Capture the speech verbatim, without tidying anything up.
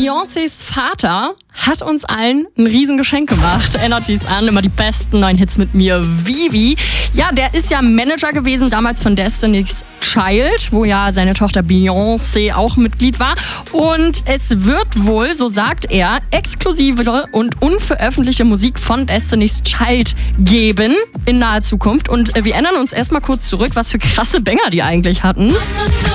Beyoncés Vater hat uns allen ein Riesengeschenk gemacht. Erinnert sich an, immer die besten neuen Hits mit mir, Vivi. Ja, der ist ja Manager gewesen, damals von Destiny's Child, wo ja seine Tochter Beyoncé auch Mitglied war. Und es wird wohl, so sagt er, exklusive und unveröffentlichte Musik von Destiny's Child geben in naher Zukunft. Und wir erinnern uns erstmal kurz zurück, was für krasse Banger die eigentlich hatten.